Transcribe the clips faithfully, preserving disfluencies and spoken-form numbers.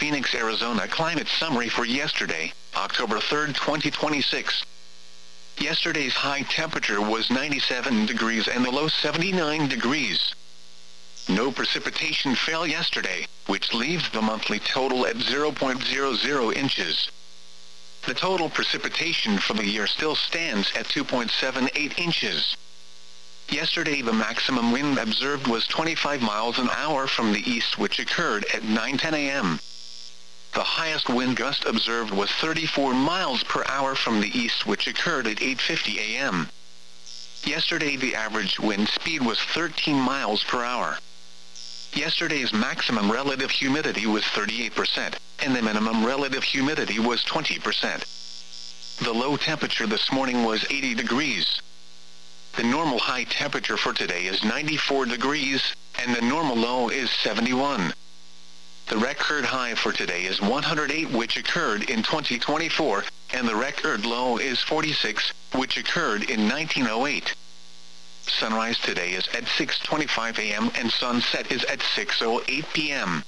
Phoenix, Arizona climate summary for yesterday, October third, twenty twenty-six. Yesterday's high temperature was ninety-seven degrees and the low seventy-nine degrees. No precipitation fell yesterday, which leaves the monthly total at zero point zero zero inches. The total precipitation for the year still stands at two point seven eight inches. Yesterday the maximum wind observed was twenty-five miles an hour from the east, which occurred at nine ten a m The highest wind gust observed was thirty-four miles per hour from the east, which occurred at eight fifty a m Yesterday the average wind speed was thirteen miles per hour. Yesterday's maximum relative humidity was thirty-eight percent, and the minimum relative humidity was twenty percent. The low temperature this morning was eighty degrees. The normal high temperature for today is ninety-four degrees, and the normal low is seventy-one. The record high for today is one hundred eight, which occurred in twenty twenty-four, and the record low is forty-six, which occurred in nineteen oh eight. Sunrise today is at six twenty-five a m and sunset is at six oh eight p m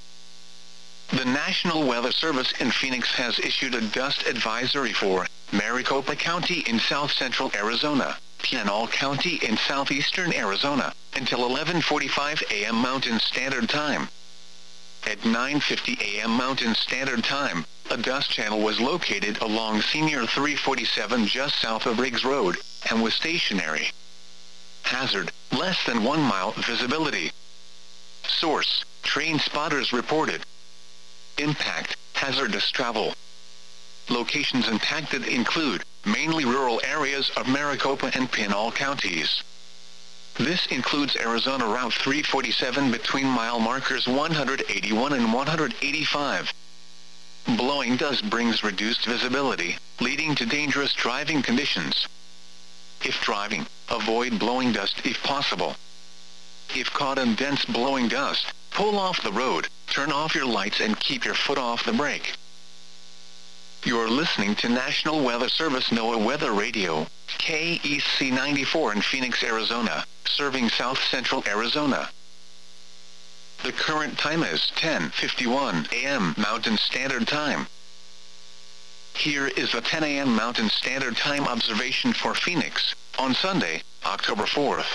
The National Weather Service in Phoenix has issued a dust advisory for Maricopa County in south-central Arizona, Pinal County in southeastern Arizona, until eleven forty-five a m Mountain Standard Time. At nine fifty a m Mountain Standard Time, a dust channel was located along Senior three forty-seven just south of Riggs Road, and was stationary. Hazard, less than one mile visibility. Source, train spotters reported. Impact, hazardous travel. Locations impacted include mainly rural areas of Maricopa and Pinal counties. This includes Arizona Route three forty-seven between mile markers one hundred eighty-one and one hundred eighty-five. Blowing dust brings reduced visibility, leading to dangerous driving conditions. If driving, avoid blowing dust if possible. If caught in dense blowing dust, pull off the road, turn off your lights and keep your foot off the brake. You're listening to National Weather Service NOAA Weather Radio, K E C ninety-four in Phoenix, Arizona, serving south-central Arizona. The current time is ten fifty-one a m Mountain Standard Time. Here is a ten a m Mountain Standard Time observation for Phoenix, on Sunday, October fourth.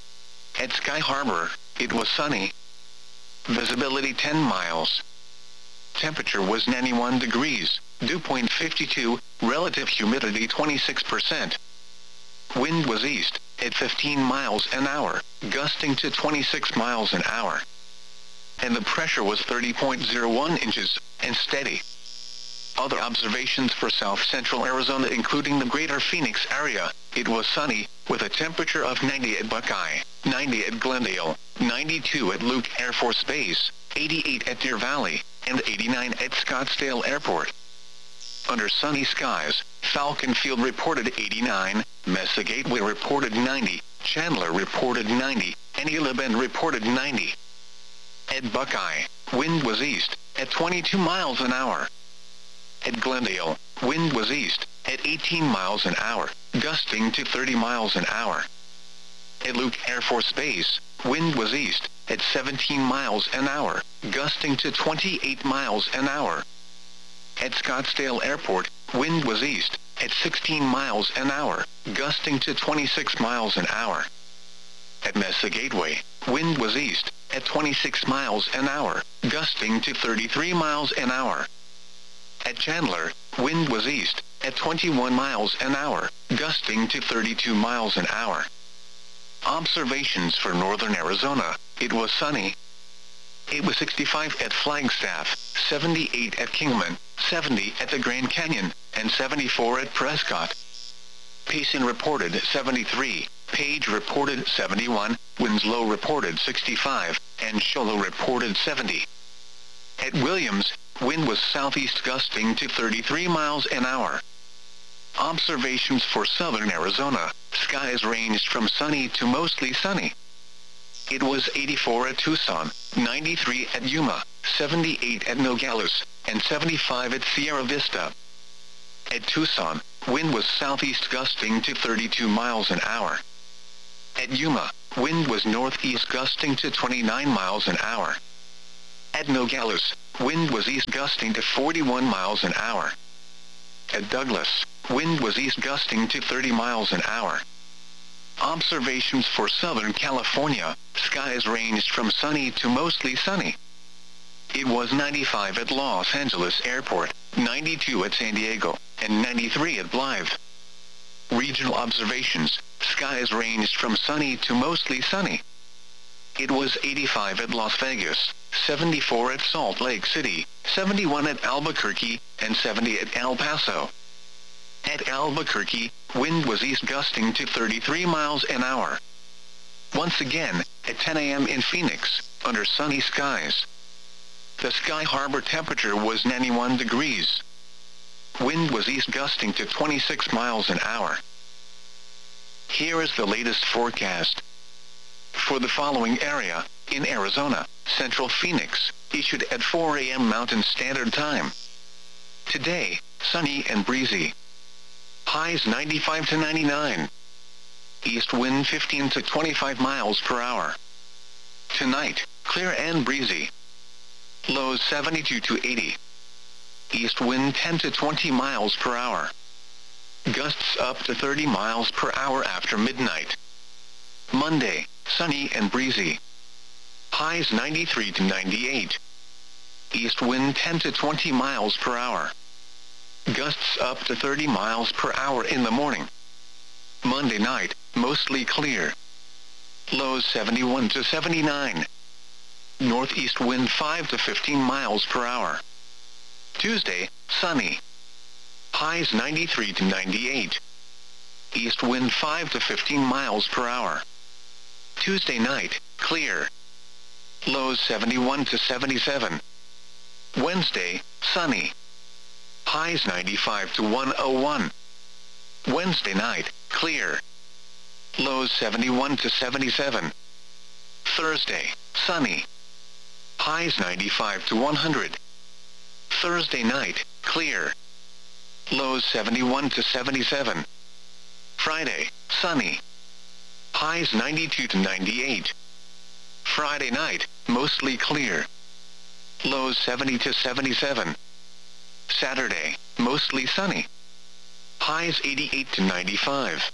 At Sky Harbor, it was sunny. Visibility ten miles. Temperature was ninety-one degrees, dew point fifty-two, relative humidity twenty-six percent. Wind was east, at fifteen miles an hour, gusting to twenty-six miles an hour. And the pressure was thirty point zero one inches, and steady. Other observations for south-central Arizona including the greater Phoenix area, it was sunny, with a temperature of ninety at Buckeye, ninety at Glendale, ninety-two at Luke Air Force Base, eighty-eight at Deer Valley, and eighty-nine at Scottsdale Airport. Under sunny skies, Falcon Field reported eighty-nine, Mesa Gateway reported ninety, Chandler reported ninety, and Ela Bend reported ninety. At Buckeye, wind was east, at twenty-two miles an hour. At Glendale, wind was east, at eighteen miles an hour, gusting to thirty miles an hour. At Luke Air Force Base, wind was east, at seventeen miles an hour, gusting to twenty-eight miles an hour. At Scottsdale Airport, wind was east, at sixteen miles an hour, gusting to twenty-six miles an hour. At Mesa Gateway, wind was east, at twenty-six miles an hour, gusting to thirty-three miles an hour. At Chandler, wind was east, at twenty-one miles an hour, gusting to thirty-two miles an hour. Observations for northern Arizona, it was sunny. It was sixty-five at Flagstaff, seventy-eight at Kingman, seventy at the Grand Canyon, and seventy-four at Prescott. Payson reported seventy-three, Page reported seventy-one, Winslow reported sixty-five, and Shoalo reported seventy. At Williams, wind was southeast gusting to thirty-three miles an hour. Observations for southern Arizona, skies ranged from sunny to mostly sunny. It was eighty-four at Tucson, ninety-three at Yuma, seventy-eight at Nogales, and seventy-five at Sierra Vista. At Tucson, wind was southeast gusting to thirty-two miles an hour. At Yuma, wind was northeast gusting to twenty-nine miles an hour. At Nogales, wind was east gusting to forty-one miles an hour. At Douglas, wind was east gusting to thirty miles an hour. Observations for Southern California, skies ranged from sunny to mostly sunny. It was ninety-five at Los Angeles Airport, ninety-two at San Diego, and ninety-three at Blythe. Regional observations, skies ranged from sunny to mostly sunny. It was eighty-five at Las Vegas, seventy-four at Salt Lake City, seventy-one at Albuquerque, and seventy at El Paso. At Albuquerque, wind was east gusting to thirty-three miles an hour. Once again, at ten a m in Phoenix, under sunny skies. The Sky Harbor temperature was ninety-one degrees. Wind was east gusting to twenty-six miles an hour. Here is the latest forecast. For the following area, in Arizona, Central Phoenix, issued at four a m Mountain Standard Time. Today, sunny and breezy. Highs ninety-five to ninety-nine. East wind fifteen to twenty-five miles per hour. Tonight, clear and breezy. Lows seventy-two to eighty. East wind ten to twenty miles per hour. Gusts up to thirty miles per hour after midnight. Monday, sunny and breezy. Highs ninety-three to ninety-eight. East wind ten to twenty miles per hour. Gusts up to thirty miles per hour in the morning. Monday night, mostly clear. Lows seventy-one to seventy-nine. Northeast wind five to fifteen miles per hour. Tuesday, sunny. Highs ninety-three to ninety-eight. East wind five to fifteen miles per hour. Tuesday night, clear. Lows seventy-one to seventy-seven. Wednesday, sunny. Highs ninety-five to one oh one. Wednesday night, clear. Lows seventy-one to seventy-seven. Thursday, sunny. Highs ninety-five to one hundred. Thursday night, clear. Lows seventy-one to seventy-seven. Friday, sunny. Highs ninety-two to ninety-eight. Friday night, mostly clear. Lows seventy to seventy-seven. Saturday, mostly sunny. Highs eighty-eight to ninety-five.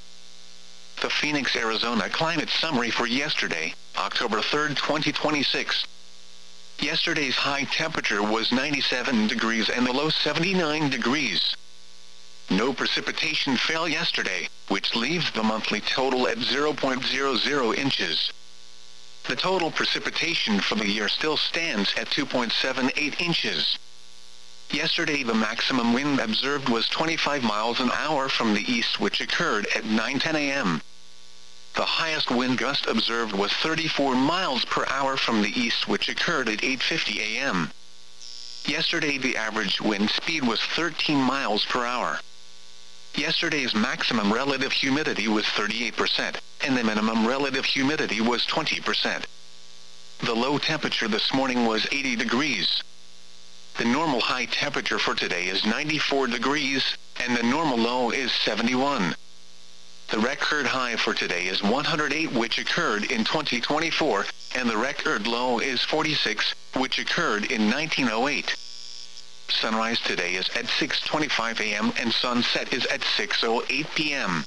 The Phoenix, Arizona climate summary for yesterday, October third, twenty twenty-six. Yesterday's high temperature was ninety-seven degrees and the low seventy-nine degrees. No precipitation fell yesterday, which leaves the monthly total at zero point zero zero inches. The total precipitation for the year still stands at two point seven eight inches. Yesterday the maximum wind observed was twenty-five miles an hour from the east, which occurred at nine ten a m The highest wind gust observed was thirty-four miles per hour from the east, which occurred at eight fifty a m Yesterday the average wind speed was thirteen miles per hour. Yesterday's maximum relative humidity was thirty-eight percent, and the minimum relative humidity was twenty percent. The low temperature this morning was eighty degrees. The normal high temperature for today is ninety-four degrees, and the normal low is seventy-one. The record high for today is one hundred eight, which occurred in twenty twenty-four, and the record low is forty-six, which occurred in nineteen oh eight. Sunrise today is at six twenty-five a m and sunset is at six oh eight p m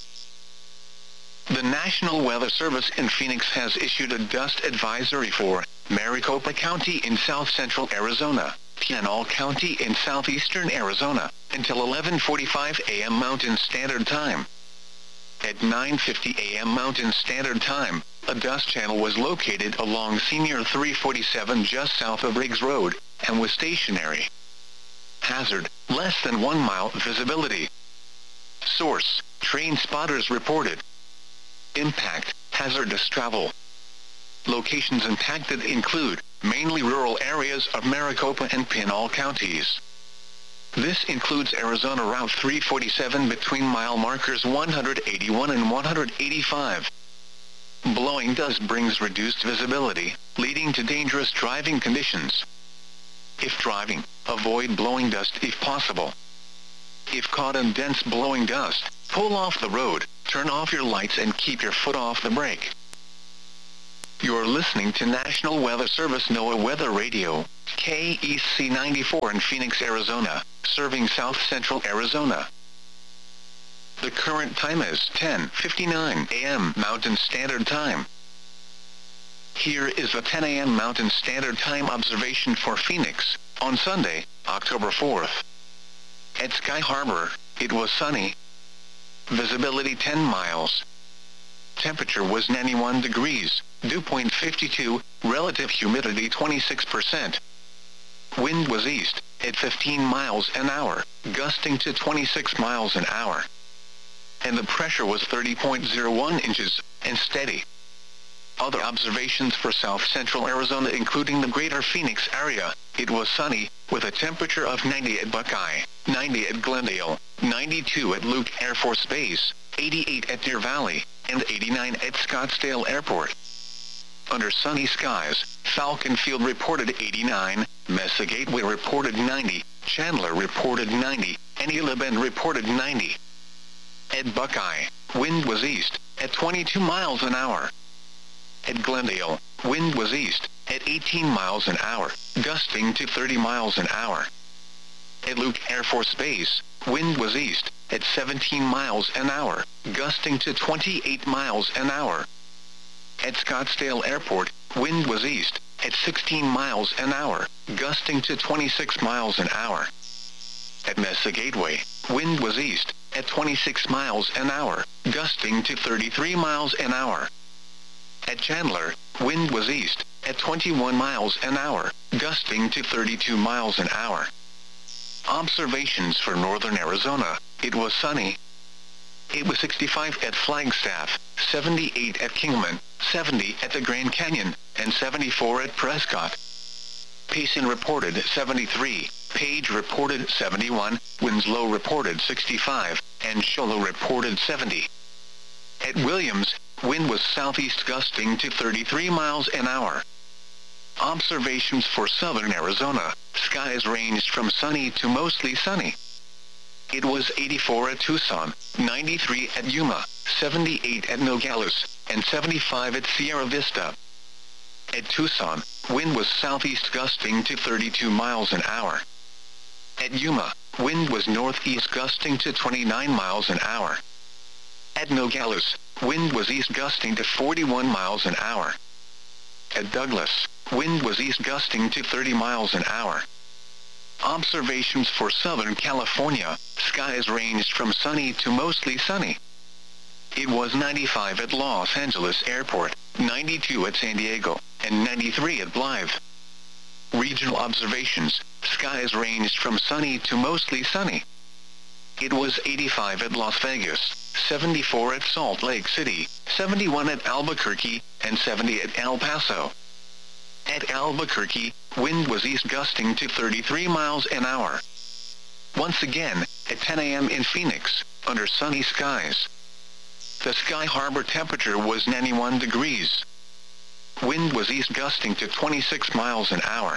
The National Weather Service in Phoenix has issued a dust advisory for Maricopa County in south-central Arizona, Pinal County in southeastern Arizona, until eleven forty-five a m Mountain Standard Time. At nine fifty a m Mountain Standard Time, a dust channel was located along Senior three forty-seven just south of Riggs Road, and was stationary. Hazard, less than one mile visibility. Source, train spotters reported. Impact, hazardous travel. Locations impacted include mainly rural areas of Maricopa and Pinal counties. This includes Arizona Route three forty-seven between mile markers one hundred eighty-one and one hundred eighty-five. Blowing dust brings reduced visibility, leading to dangerous driving conditions. If driving, avoid blowing dust if possible. If caught in dense blowing dust, pull off the road, turn off your lights and keep your foot off the brake. You're listening to National Weather Service NOAA Weather Radio, K E C ninety-four in Phoenix, Arizona, serving south central Arizona. The current time is ten fifty-nine a m Mountain Standard Time. Here is the ten a m Mountain Standard Time observation for Phoenix, on Sunday, October fourth. At Sky Harbor, it was sunny. Visibility ten miles. Temperature was ninety-one degrees, dew point fifty-two, relative humidity twenty-six percent. Wind was east, at fifteen miles an hour, gusting to twenty-six miles an hour. And the pressure was thirty point zero one inches, and steady. Other observations for south central Arizona including the greater Phoenix area, it was sunny, with a temperature of ninety at Buckeye, ninety at Glendale, ninety-two at Luke Air Force Base, eighty-eight at Deer Valley, and eighty-nine at Scottsdale Airport. Under sunny skies, Falcon Field reported eighty-nine, Mesa Gateway reported ninety, Chandler reported ninety, and Eula Bend reported ninety. At Buckeye, wind was east, at twenty-two miles an hour. At Glendale, wind was east, at eighteen miles an hour, gusting to thirty miles an hour. At Luke Air Force Base, wind was east, at seventeen miles an hour, gusting to twenty-eight miles an hour. At Scottsdale Airport, wind was east, at sixteen miles an hour, gusting to twenty-six miles an hour. At Mesa Gateway, wind was east, at twenty-six miles an hour, gusting to thirty-three miles an hour. At Chandler, wind was east, at twenty-one miles an hour, gusting to thirty-two miles an hour. Observations for northern Arizona, it was sunny. It was sixty-five at Flagstaff, seventy-eight at Kingman, seventy at the Grand Canyon, and seventy-four at Prescott. Payson reported seventy-three, Page reported seventy-one, Winslow reported sixty-five, and Shola reported seventy. At Williams, wind was southeast gusting to thirty-three miles an hour. Observations for southern Arizona, skies ranged from sunny to mostly sunny. It was eighty-four at Tucson, ninety-three at Yuma, seventy-eight at Nogales, and seventy-five at Sierra Vista. At Tucson, wind was southeast gusting to thirty-two miles an hour. At Yuma, wind was northeast gusting to twenty-nine miles an hour. At Nogales, wind was east gusting to forty-one miles an hour. At Douglas, wind was east gusting to thirty miles an hour. Observations for Southern California, skies ranged from sunny to mostly sunny. It was ninety-five at Los Angeles Airport, ninety-two at San Diego, and ninety-three at Blythe. Regional observations, skies ranged from sunny to mostly sunny. It was eighty-five at Las Vegas, seventy-four at Salt Lake City, seventy-one at Albuquerque, and seventy at El Paso. At Albuquerque, wind was east gusting to thirty-three miles an hour. Once again, at ten a m in Phoenix, under sunny skies. The Sky Harbor temperature was ninety-one degrees. Wind was east gusting to twenty-six miles an hour.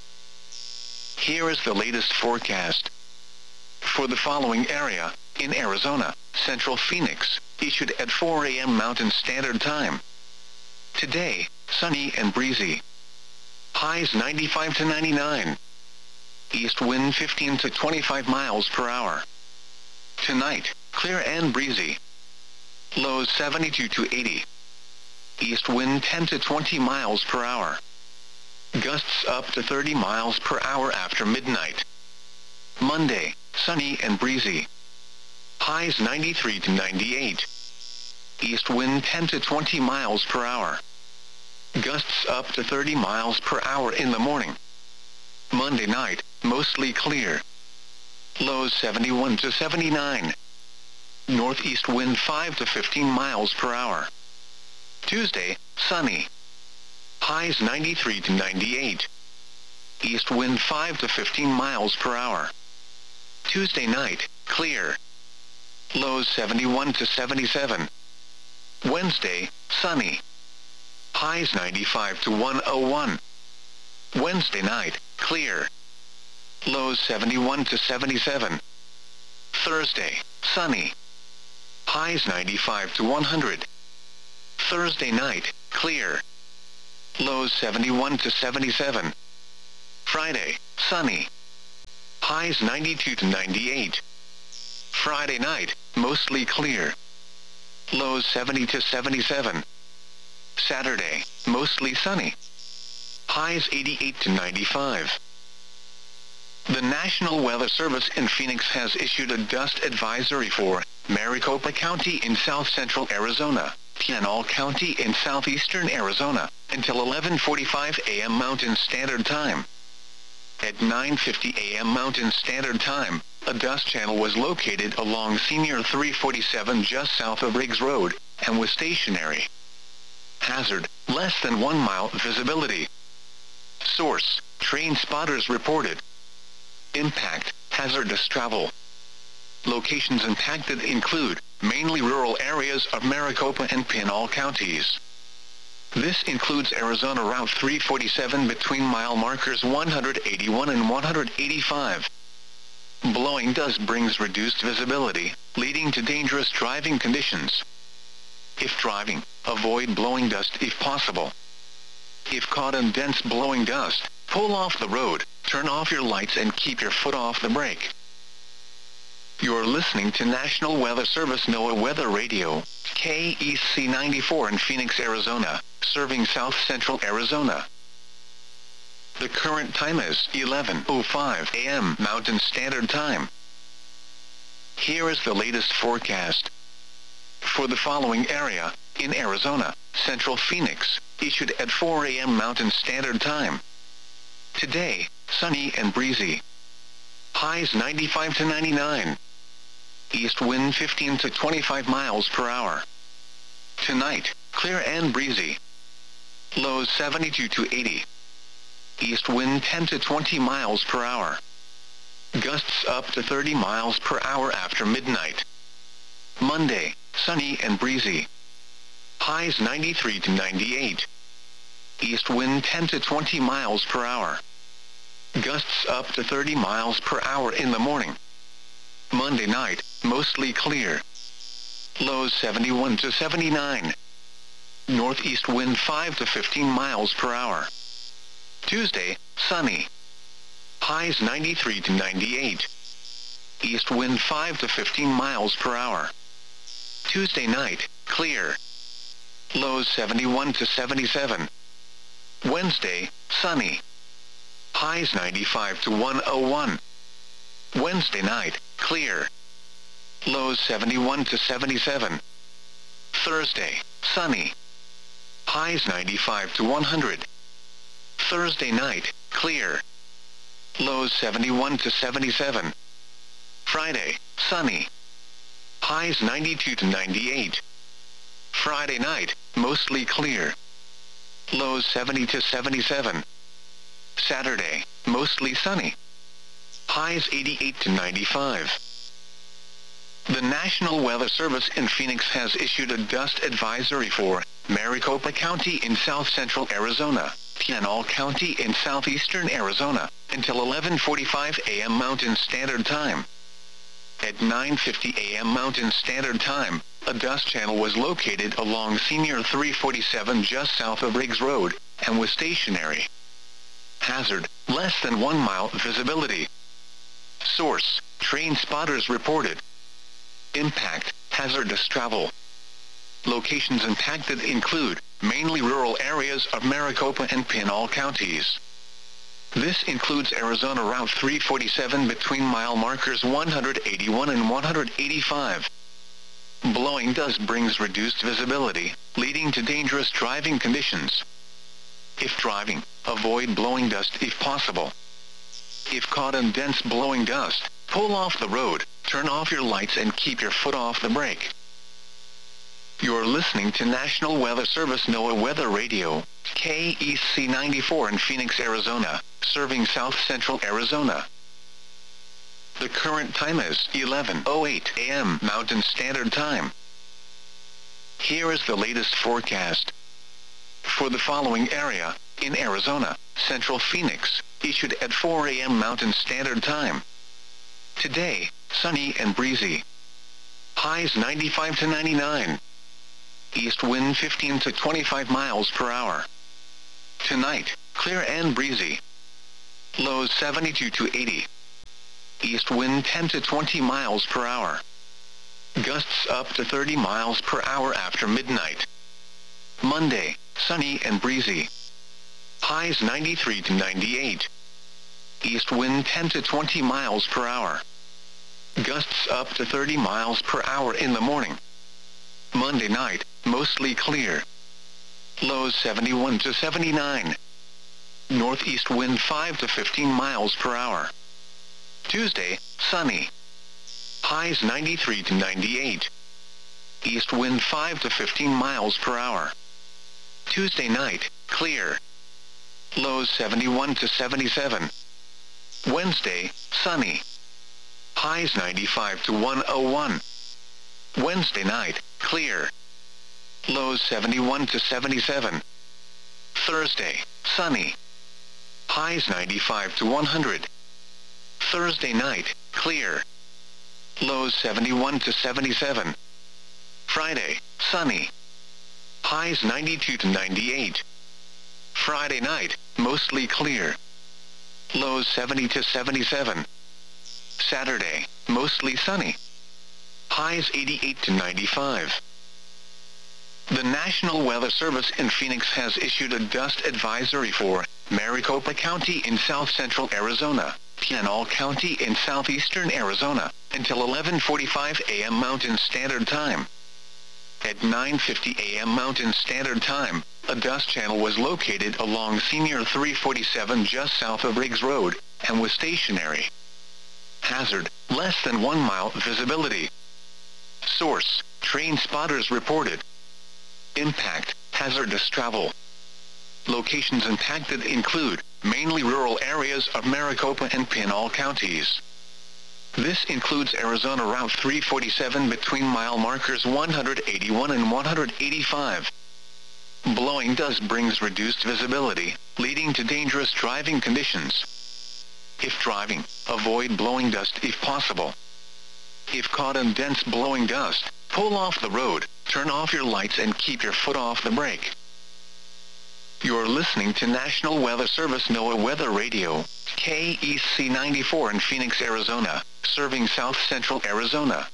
Here is the latest forecast. For the following area, in Arizona, Central Phoenix, issued at four a m Mountain Standard Time. Today, sunny and breezy. Highs ninety-five to ninety-nine. East wind fifteen to twenty-five miles per hour. Tonight, clear and breezy. Lows seventy-two to eighty. East wind ten to twenty miles per hour. Gusts up to thirty miles per hour after midnight. Monday, sunny and breezy. Highs ninety-three to ninety-eight. East wind ten to twenty miles per hour. Gusts up to thirty miles per hour in the morning. Monday night, mostly clear. Lows seventy-one to seventy-nine. Northeast wind five to fifteen miles per hour. Tuesday, sunny. Highs ninety-three to ninety-eight. East wind five to fifteen miles per hour. Tuesday night, clear. Lows seventy-one to seventy-seven. Wednesday, sunny. Highs ninety-five to one oh one. Wednesday night, clear. Lows seventy-one to seventy-seven. Thursday, sunny. Highs ninety-five to one hundred. Thursday night, clear. Lows seventy-one to seventy-seven. Friday, sunny. Highs ninety-two to ninety-eight. Friday night, mostly clear. Lows seventy to seventy-seven. Saturday, mostly sunny. Highs eighty-eight to ninety-five. The National Weather Service in Phoenix has issued a dust advisory for Maricopa County in south-central Arizona, Pinal County in southeastern Arizona, until eleven forty-five a m Mountain Standard Time. At nine fifty a m Mountain Standard Time, a dust channel was located along Senior three forty-seven just south of Riggs Road, and was stationary. Hazard, less than one mile visibility. Source, train spotters reported. Impact, hazardous travel. Locations impacted include, mainly rural areas of Maricopa and Pinal counties. This includes Arizona Route three forty-seven between mile markers one hundred eighty-one and one hundred eighty-five. Blowing dust brings reduced visibility, leading to dangerous driving conditions. If driving, avoid blowing dust if possible. If caught in dense blowing dust, pull off the road, turn off your lights and keep your foot off the brake. You're listening to National Weather Service NOAA Weather Radio, K E C ninety-four in Phoenix, Arizona, serving south-central Arizona. The current time is eleven oh five a m Mountain Standard Time. Here is the latest forecast. For the following area, in Arizona, Central Phoenix, issued at four a m Mountain Standard Time. Today, sunny and breezy. Highs ninety-five to ninety-nine. East wind fifteen to twenty-five miles per hour. Tonight, clear and breezy. Lows seventy-two to eighty. East wind ten to twenty miles per hour. Gusts up to thirty miles per hour after midnight. Monday, sunny and breezy. Highs ninety-three to ninety-eight. East wind ten to twenty miles per hour. Gusts up to thirty miles per hour in the morning. Monday night, mostly clear. Lows seventy-one to seventy-nine. Northeast wind five to fifteen miles per hour. Tuesday, sunny. Highs ninety-three to ninety-eight. East wind five to fifteen miles per hour. Tuesday night, clear. Lows seventy-one to seventy-seven. Wednesday, sunny. Highs ninety-five to one oh one. Wednesday night, clear. Lows seventy-one to seventy-seven. Thursday, sunny. Highs ninety-five to one hundred. Thursday night, clear. Lows seventy-one to seventy-seven. Friday, sunny. Highs ninety-two to ninety-eight. Friday night, mostly clear. Lows seventy to seventy-seven. Saturday, mostly sunny. Highs eighty-eight to ninety-five. The National Weather Service in Phoenix has issued a dust advisory for Maricopa County in south-central Arizona, Pinal County in southeastern Arizona, until eleven forty-five a m Mountain Standard Time. At nine fifty a m Mountain Standard Time, a dust channel was located along Senior three forty-seven just south of Riggs Road, and was stationary. Hazard, less than one mile visibility. Source, train spotters reported. Impact, hazardous travel. Locations impacted include, mainly rural areas of Maricopa and Pinal counties. This includes Arizona Route three forty-seven between mile markers one hundred eighty-one and one hundred eighty-five. Blowing dust brings reduced visibility, leading to dangerous driving conditions. If driving, avoid blowing dust if possible. If caught in dense blowing dust, pull off the road, turn off your lights and keep your foot off the brake. You're listening to National Weather Service NOAA Weather Radio, K E C ninety-four in Phoenix, Arizona, serving south-central Arizona. The current time is eleven oh eight a m Mountain Standard Time. Here is the latest forecast. For the following area, in Arizona, Central Phoenix, issued at four a m Mountain Standard Time. Today, sunny and breezy. Highs ninety-five to ninety-nine. East wind fifteen to twenty-five miles per hour. Tonight, clear and breezy. Lows seventy-two to eighty. East wind ten to twenty miles per hour. Gusts up to thirty miles per hour after midnight. Monday, sunny and breezy. Highs ninety-three to ninety-eight. East wind ten to twenty miles per hour. Gusts up to thirty miles per hour in the morning. Monday night, mostly clear. Lows seventy-one to seventy-nine. Northeast wind five to fifteen miles per hour. Tuesday, sunny. Highs ninety-three to ninety-eight. East wind five to fifteen miles per hour. Tuesday night, clear. Lows seventy-one to seventy-seven. Wednesday, sunny. Highs ninety-five to one oh one. Wednesday night, clear. Lows seventy-one to seventy-seven. Thursday, sunny. Highs ninety-five to one hundred. Thursday night, clear. Lows seventy-one to seventy-seven. Friday, sunny. Highs ninety-two to ninety-eight. Friday night, mostly clear. Lows seventy to seventy-seven. Saturday, mostly sunny. Highs eighty-eight to ninety-five. The National Weather Service in Phoenix has issued a dust advisory for Maricopa County in south-central Arizona, Pinal County in southeastern Arizona, until eleven forty-five a m Mountain Standard Time. At nine fifty a m Mountain Standard Time, a dust channel was located along Senior three forty-seven just south of Riggs Road, and was stationary. Hazard, less than one mile visibility. Source, train spotters reported. Impact, hazardous travel. Locations impacted include, mainly rural areas of Maricopa and Pinal counties. This includes Arizona Route three forty-seven between mile markers one hundred eighty-one and one hundred eighty-five. Blowing dust brings reduced visibility, leading to dangerous driving conditions. If driving, avoid blowing dust if possible. If caught in dense blowing dust, pull off the road, turn off your lights and keep your foot off the brake. You're listening to National Weather Service NOAA Weather Radio, K E C ninety-four in Phoenix, Arizona, serving south-central Arizona.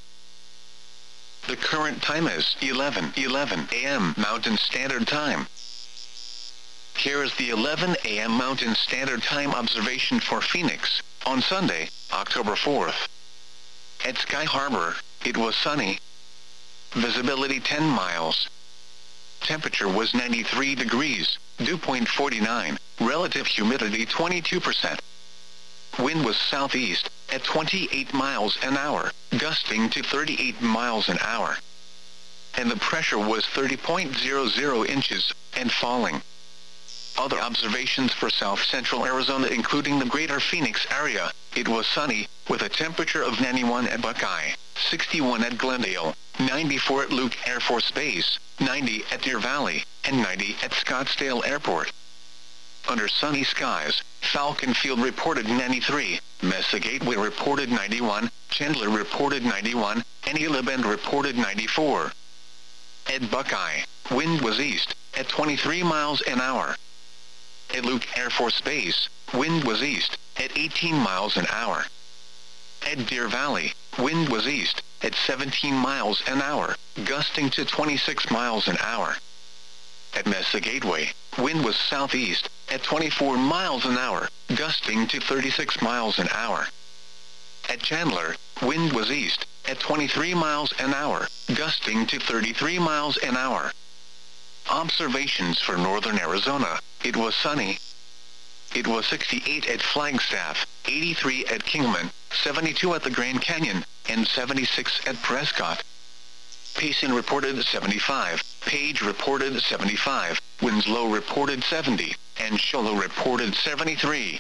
The current time is eleven eleven a m Mountain Standard Time. Here is the eleven a m Mountain Standard Time observation for Phoenix, on Sunday, October fourth. At Sky Harbor, it was sunny. Visibility ten miles. Temperature was ninety-three degrees, dew point forty-nine, relative humidity twenty-two percent. Wind was southeast, at twenty-eight miles an hour, gusting to thirty-eight miles an hour. And the pressure was thirty point zero zero inches, and falling. Other observations for south-central Arizona including the greater Phoenix area, it was sunny, with a temperature of ninety-one at Buckeye, sixty-one at Glendale, ninety-four at Luke Air Force Base, ninety at Deer Valley, and ninety at Scottsdale Airport. Under sunny skies, Falcon Field reported ninety-three, Mesa Gateway reported ninety-one, Chandler reported ninety-one, and Gila Bend reported ninety-four. At Buckeye, wind was east, at twenty-three miles an hour. At Luke Air Force Base, wind was east, at eighteen miles an hour. At Deer Valley, wind was east, at seventeen miles an hour, gusting to twenty-six miles an hour. At Mesa Gateway, wind was southeast, at twenty-four miles an hour, gusting to thirty-six miles an hour. At Chandler, wind was east, at twenty-three miles an hour, gusting to thirty-three miles an hour. Observations for northern Arizona, it was sunny. It was sixty-eight at Flagstaff, eighty-three at Kingman, seventy-two at the Grand Canyon, and seventy-six at Prescott. Payson reported seventy-five, Page reported seventy-five, Winslow reported seventy, and Show Low reported seventy-three.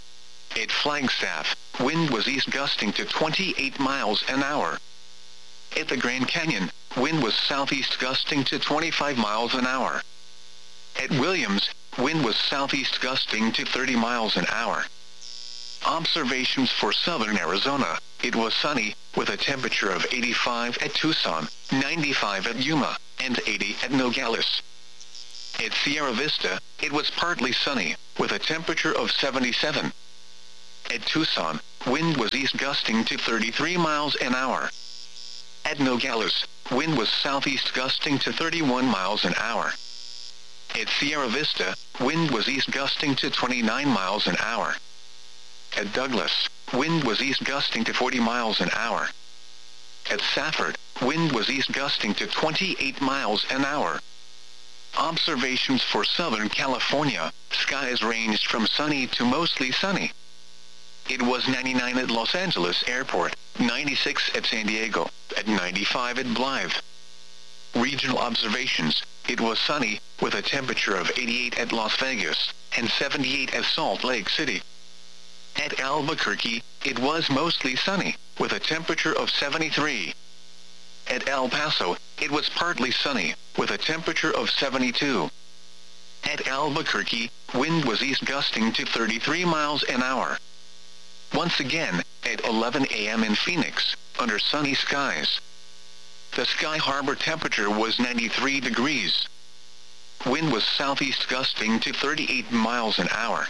At Flagstaff, wind was east gusting to twenty-eight miles an hour. At the Grand Canyon, wind was southeast gusting to twenty-five miles an hour. At Williams, wind was southeast gusting to thirty miles an hour. Observations for southern Arizona, it was sunny, with a temperature of eighty-five at Tucson, ninety-five at Yuma, and eighty at Nogales. At Sierra Vista, it was partly sunny, with a temperature of seventy-seven. At Tucson, wind was east gusting to thirty-three miles an hour. At Nogales, wind was southeast gusting to thirty-one miles an hour. At Sierra Vista, wind was east gusting to twenty-nine miles an hour. At Douglas, wind was east gusting to forty miles an hour. At Safford, wind was east gusting to twenty-eight miles an hour. Observations for Southern California, skies ranged from sunny to mostly sunny. It was ninety-nine at Los Angeles Airport, ninety-six at San Diego, at ninety-five at Blythe. Regional observations, it was sunny, with a temperature of eighty-eight at Las Vegas, and seventy-eight at Salt Lake City. At Albuquerque, it was mostly sunny, with a temperature of seventy-three. At El Paso, it was partly sunny, with a temperature of seventy-two. At Albuquerque, wind was east gusting to thirty-three miles an hour. Once again, at eleven a m in Phoenix, under sunny skies. The Sky Harbor temperature was ninety-three degrees. Wind was southeast gusting to thirty-eight miles an hour.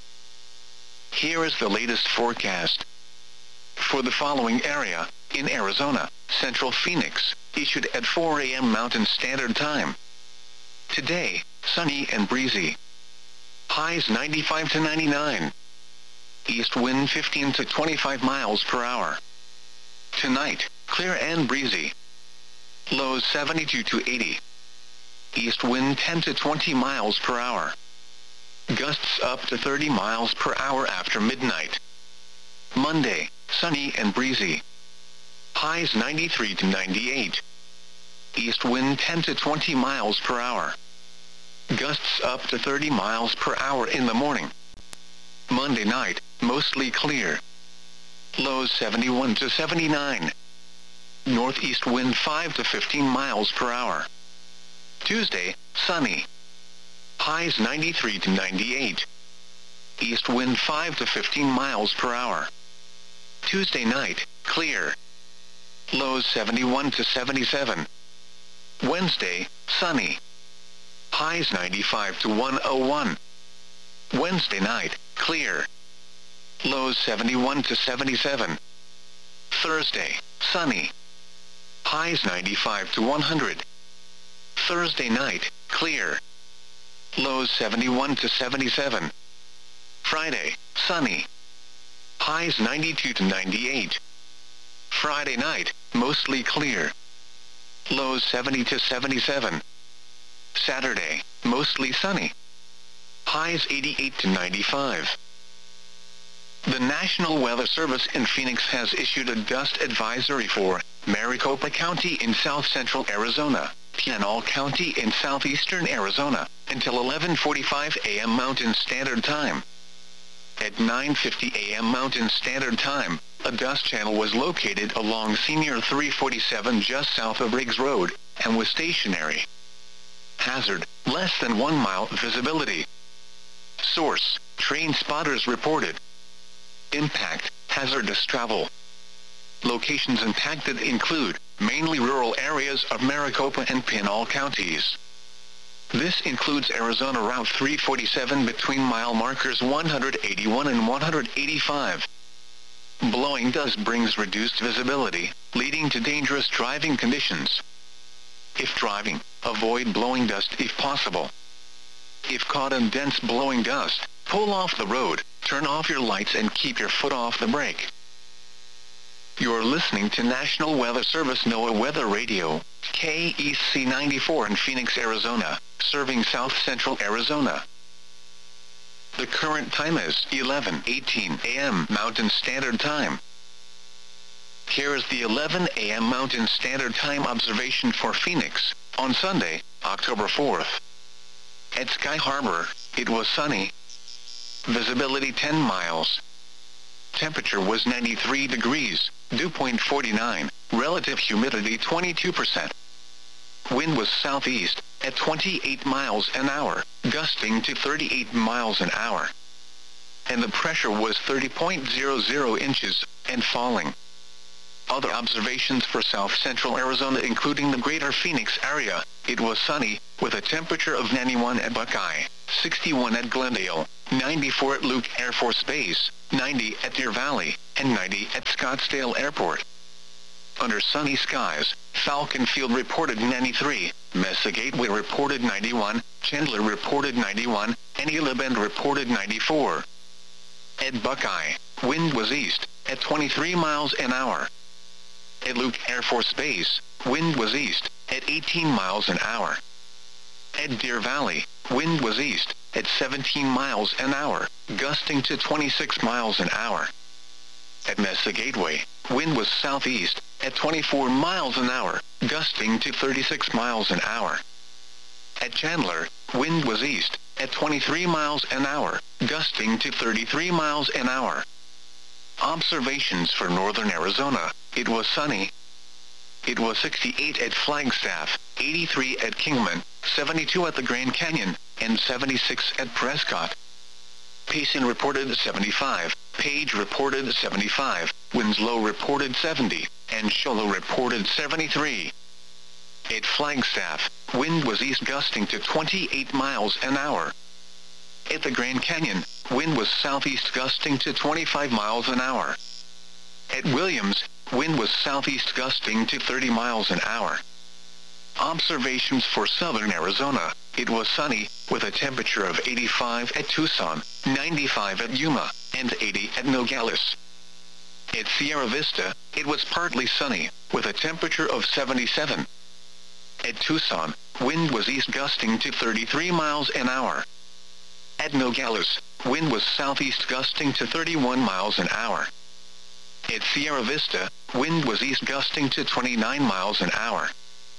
Here is the latest forecast. For the following area, in Arizona, Central Phoenix, issued at four a m Mountain Standard Time. Today, sunny and breezy. Highs ninety-five to ninety-nine. East wind fifteen to twenty-five miles per hour. Tonight, clear and breezy. Lows seventy-two to eighty. East wind ten to twenty miles per hour. Gusts up to thirty miles per hour after midnight. Monday, sunny and breezy. Highs ninety-three to ninety-eight. East wind ten to twenty miles per hour. Gusts up to thirty miles per hour in the morning. Monday night, mostly clear. Lows seventy-one to seventy-nine. Northeast wind five to fifteen miles per hour. Tuesday, sunny. Highs ninety-three to ninety-eight. East wind five to fifteen miles per hour. Tuesday night, clear. Lows seventy-one to seventy-seven. Wednesday, sunny. Highs ninety-five to one oh one. Wednesday night, clear. Lows seventy-one to seventy-seven. Thursday, sunny. Highs ninety-five to one hundred. Thursday night, clear. Lows seventy-one to seventy-seven. Friday, sunny. Highs ninety-two to ninety-eight. Friday night, mostly clear. Lows seventy to seventy-seven. Saturday, mostly sunny. Highs eighty-eight to ninety-five. The National Weather Service in Phoenix has issued a dust advisory for Maricopa County in south-central Arizona, Pinal County in southeastern Arizona, until eleven forty-five a m Mountain Standard Time. At nine fifty a m Mountain Standard Time, a dust channel was located along Senior three forty-seven just south of Riggs Road, and was stationary. Hazard, less than one mile visibility. Source, train spotters reported. Impact, hazardous travel. Locations impacted include, mainly rural areas of Maricopa and Pinal counties. This includes Arizona Route three forty-seven between mile markers one hundred eighty-one and one hundred eighty-five. Blowing dust brings reduced visibility, leading to dangerous driving conditions. If driving, avoid blowing dust if possible. If caught in dense blowing dust, pull off the road, turn off your lights and keep your foot off the brake. You're listening to National Weather Service NOAA Weather Radio, K E C ninety-four in Phoenix, Arizona, serving south-central Arizona. The current time is eleven eighteen a m Mountain Standard Time. Here is the eleven a m Mountain Standard Time observation for Phoenix, on Sunday, October fourth. At Sky Harbor, it was sunny. Visibility ten miles. Temperature was ninety-three degrees, dew point forty-nine, relative humidity twenty-two percent. Wind was southeast, at twenty-eight miles an hour, gusting to thirty-eight miles an hour. And the pressure was thirty point zero zero inches, and falling. Other observations for south-central Arizona including the greater Phoenix area, it was sunny, with a temperature of ninety-one at Buckeye, sixty-one at Glendale, ninety-four at Luke Air Force Base, ninety at Deer Valley, and ninety at Scottsdale Airport. Under sunny skies, Falcon Field reported ninety-three, Mesa Gateway reported ninety-one, Chandler reported ninety-one, and Gila Bend reported ninety-four. At Buckeye, wind was east, at twenty-three miles an hour. At Luke Air Force Base, wind was east, at eighteen miles an hour. At Deer Valley, wind was east, at seventeen miles an hour, gusting to twenty-six miles an hour. At Mesa Gateway, wind was southeast, at twenty-four miles an hour, gusting to thirty-six miles an hour. At Chandler, wind was east, at twenty-three miles an hour, gusting to thirty-three miles an hour. Observations for northern Arizona, it was sunny. It was sixty-eight at Flagstaff, eighty-three at Kingman, seventy-two at the Grand Canyon, and seventy-six at Prescott. Payson reported seventy-five, Page reported seventy-five, Winslow reported seventy, and Show Low reported seventy-three. At Flagstaff, wind was east gusting to twenty-eight miles an hour. At the Grand Canyon, wind was southeast gusting to twenty-five miles an hour. At Williams, wind was southeast gusting to thirty miles an hour. Observations for southern Arizona, it was sunny, with a temperature of eighty-five at Tucson, ninety-five at Yuma, and eighty at Nogales. At Sierra Vista, it was partly sunny, with a temperature of seventy-seven. At Tucson, wind was east gusting to thirty-three miles an hour. At Nogales, wind was southeast gusting to thirty-one miles an hour. At Sierra Vista, wind was east gusting to twenty-nine miles an hour.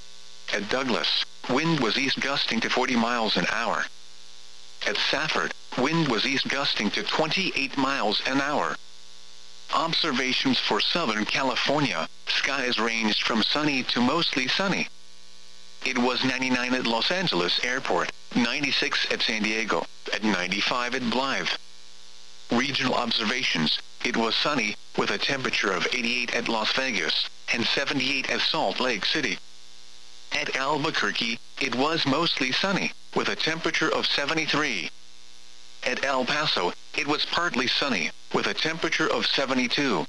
At Douglas, wind was east gusting to forty miles an hour. At Safford, wind was east gusting to twenty-eight miles an hour. Observations for Southern California, skies ranged from sunny to mostly sunny. It was ninety-nine at Los Angeles Airport, ninety-six at San Diego, at ninety-five at Blythe. Regional observations, it was sunny, with a temperature of eighty-eight at Las Vegas, and seventy-eight at Salt Lake City. At Albuquerque, it was mostly sunny, with a temperature of seventy-three. At El Paso, it was partly sunny, with a temperature of seventy-two.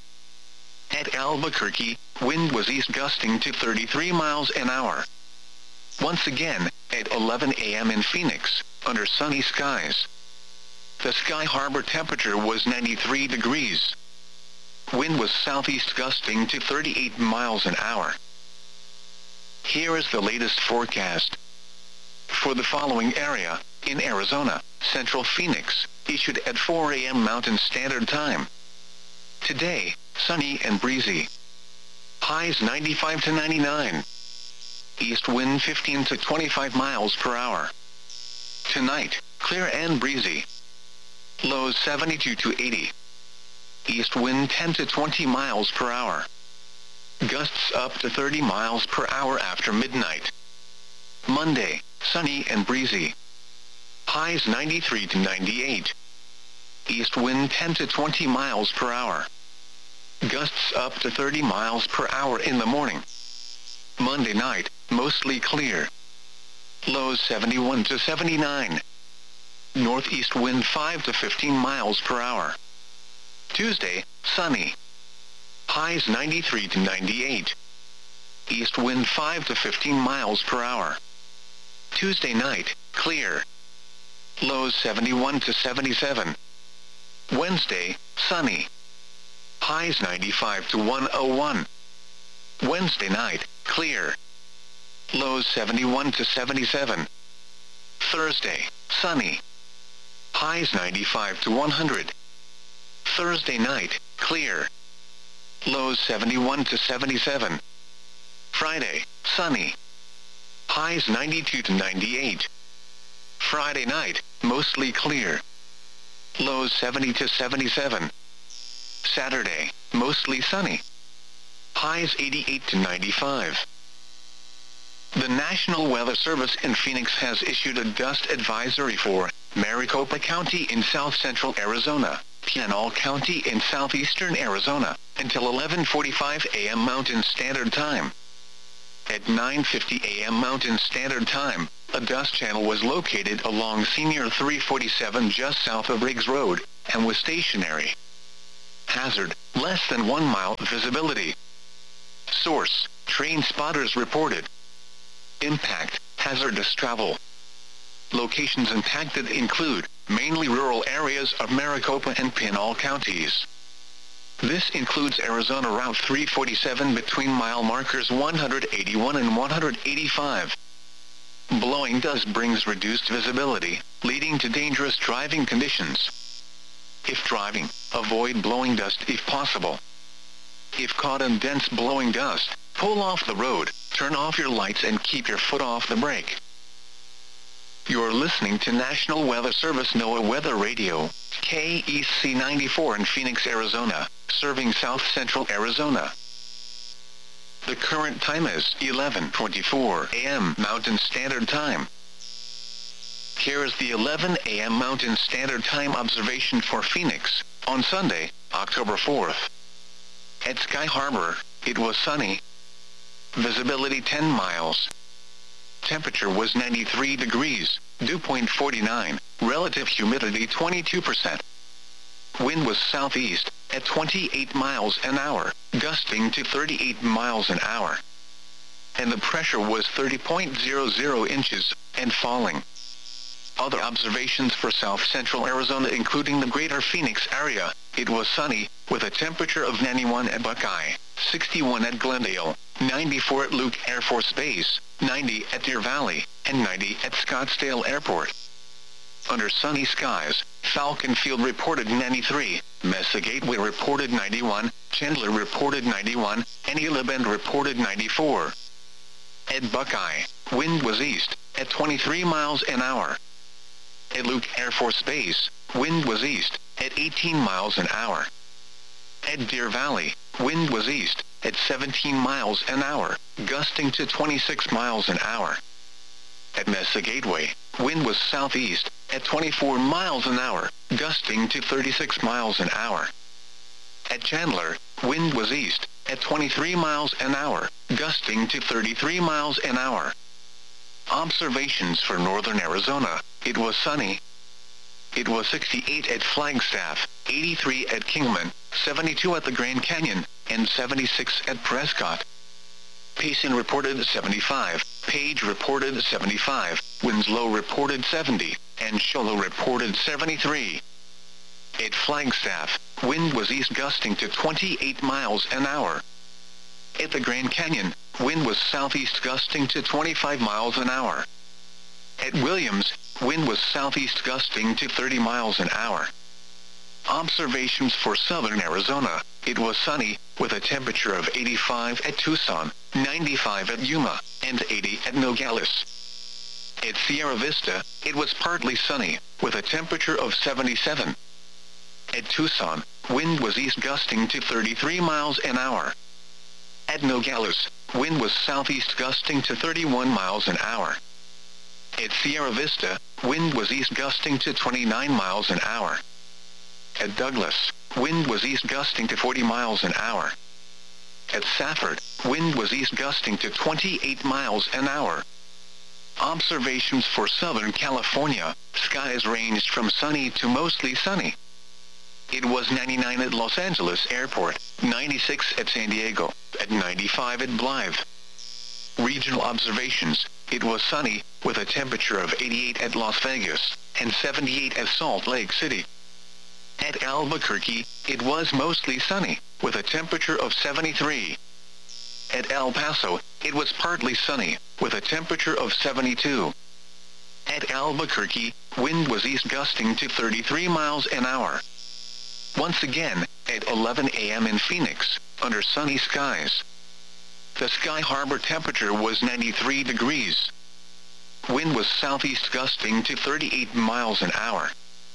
At Albuquerque, wind was east gusting to thirty-three miles an hour. Once again, at eleven a m in Phoenix, under sunny skies. The Sky Harbor temperature was ninety-three degrees. Wind was southeast gusting to thirty-eight miles an hour. Here is the latest forecast. For the following area, in Arizona, Central Phoenix, issued at four a m Mountain Standard Time. Today, sunny and breezy. Highs ninety-five to ninety-nine. East wind fifteen to twenty-five miles per hour. Tonight, clear and breezy. Lows seventy-two to eighty. East wind ten to twenty miles per hour. Gusts up to thirty miles per hour after midnight. Monday, sunny and breezy. Highs ninety-three to ninety-eight. East wind ten to twenty miles per hour. Gusts up to thirty miles per hour in the morning. Monday night, mostly clear. Lows seventy-one to seventy-nine. Northeast wind five to fifteen miles per hour. Tuesday, sunny. Highs ninety-three to ninety-eight. East wind five to fifteen miles per hour. Tuesday night, clear. Lows seventy-one to seventy-seven. Wednesday, sunny. Highs ninety-five to one oh one. Wednesday night, clear. Lows seventy-one to seventy-seven. Thursday, sunny. Highs ninety-five to one hundred. Thursday night, clear. Lows seventy-one to seventy-seven. Friday, sunny. Highs ninety-two to ninety-eight. Friday night, mostly clear. Lows seventy to seventy-seven. Saturday, mostly sunny. Highs eighty-eight to ninety-five. The National Weather Service in Phoenix has issued a dust advisory for Maricopa County in south-central Arizona, Pinal County in southeastern Arizona, until eleven forty-five a m Mountain Standard Time. At nine fifty a m Mountain Standard Time, a dust channel was located along Senior three forty-seven just south of Riggs Road, and was stationary. Hazard, less than one mile visibility. Source, train spotters reported. Impact, hazardous travel. Locations impacted include, mainly rural areas of Maricopa and Pinal counties. This includes Arizona Route three forty-seven between mile markers one eighty-one and one eighty-five. Blowing dust brings reduced visibility, leading to dangerous driving conditions. If driving, avoid blowing dust if possible. If caught in dense blowing dust, pull off the road, turn off your lights and keep your foot off the brake. You're listening to National Weather Service NOAA Weather Radio, K E C ninety-four in Phoenix, Arizona, serving south central Arizona. The current time is eleven twenty-four a m Mountain Standard Time. Here is the eleven a m Mountain Standard Time observation for Phoenix, on Sunday, October fourth. At Sky Harbor, it was sunny. Visibility ten miles. Temperature was ninety-three degrees, dew point forty-nine, relative humidity twenty-two percent. Wind was southeast, at twenty-eight miles an hour, gusting to thirty-eight miles an hour. And the pressure was thirty point zero zero inches, and falling. Other observations for south central Arizona including the greater Phoenix area, it was sunny, with a temperature of ninety-one at Buckeye, sixty-one at Glendale, ninety-four at Luke Air Force Base, ninety at Deer Valley, and ninety at Scottsdale Airport. Under sunny skies, Falcon Field reported ninety-three, Mesa Gateway reported ninety-one, Chandler reported ninety-one, and Gila Bend reported ninety-four. At Buckeye, wind was east, at twenty-three miles an hour. At Luke Air Force Base, wind was east, at eighteen miles an hour. At Deer Valley, wind was east, at seventeen miles an hour, gusting to twenty-six miles an hour. At Mesa Gateway, wind was southeast, at twenty-four miles an hour, gusting to thirty-six miles an hour. At Chandler, wind was east, at twenty-three miles an hour, gusting to thirty-three miles an hour. Observations for northern Arizona, it was sunny. It was sixty-eight at Flagstaff, eighty-three at Kingman, seventy-two at the Grand Canyon, and seventy-six at Prescott. Payson reported seventy-five, Page reported seventy-five, Winslow reported seventy, and Show Low reported seventy-three. At Flagstaff, wind was east gusting to twenty-eight miles an hour. At the Grand Canyon, wind was southeast gusting to twenty-five miles an hour. At Williams, wind was southeast gusting to thirty miles an hour. Observations for southern Arizona, it was sunny, with a temperature of eighty-five at Tucson, ninety-five at Yuma, and eighty at Nogales. At Sierra Vista, it was partly sunny, with a temperature of seventy-seven. At Tucson, wind was east gusting to thirty-three miles an hour. At Nogales, wind was southeast gusting to thirty-one miles an hour. At Sierra Vista, wind was east gusting to twenty-nine miles an hour. At Douglas, wind was east gusting to forty miles an hour. At Safford, wind was east gusting to twenty-eight miles an hour. Observations for Southern California, skies ranged from sunny to mostly sunny. It was ninety-nine at Los Angeles Airport, ninety-six at San Diego, at ninety-five at Blythe. Regional observations, it was sunny, with a temperature of eighty-eight at Las Vegas, and seventy-eight at Salt Lake City. At Albuquerque, it was mostly sunny, with a temperature of seventy-three. At El Paso, it was partly sunny, with a temperature of seventy-two. At Albuquerque, wind was east gusting to thirty-three miles an hour. Once again, at eleven a m in Phoenix, under sunny skies. The Sky Harbor temperature was ninety-three degrees. Wind was southeast gusting to thirty-eight miles an hour.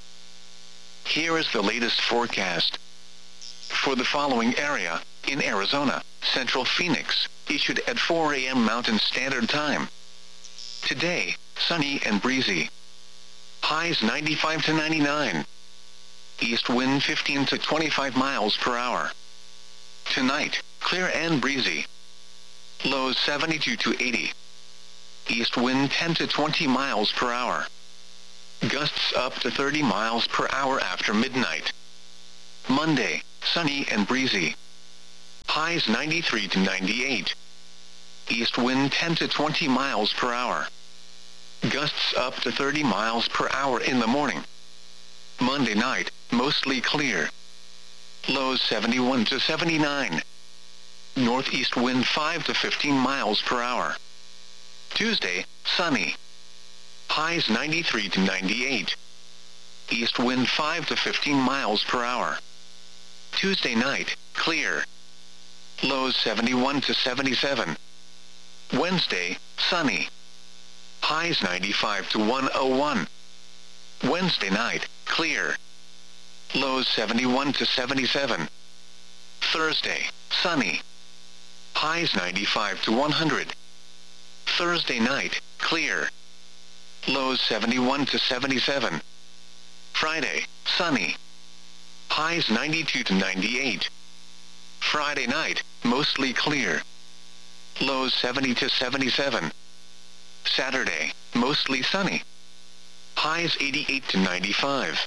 Here is the latest forecast. For the following area, in Arizona, Central Phoenix, issued at four a m Mountain Standard Time. Today, sunny and breezy. Highs ninety-five to ninety-nine. East wind fifteen to twenty-five miles per hour. Tonight, clear and breezy. Lows seventy-two to eighty. East wind ten to twenty miles per hour. Gusts up to thirty miles per hour after midnight. Monday, sunny and breezy. Highs ninety-three to ninety-eight. East wind ten to twenty miles per hour. Gusts up to thirty miles per hour in the morning. Monday night, mostly clear. Lows seventy-one to seventy-nine. Northeast wind five to fifteen miles per hour. Tuesday, sunny. Highs ninety-three to ninety-eight. East wind five to fifteen miles per hour. Tuesday night, clear. Lows seventy-one to seventy-seven. Wednesday, sunny. Highs ninety-five to one oh one. Wednesday night, clear. Lows seventy-one to seventy-seven. Thursday, sunny. Highs ninety-five to one hundred. Thursday night, clear. Lows seventy-one to seventy-seven. Friday, sunny. Highs ninety-two to ninety-eight. Friday night, mostly clear. Lows seventy to seventy-seven. Saturday, mostly sunny. Highs eighty-eight to ninety-five.